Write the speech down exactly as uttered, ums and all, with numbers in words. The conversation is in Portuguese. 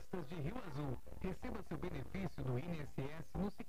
Florestas de Rio Azul. Receba seu benefício do I N S S no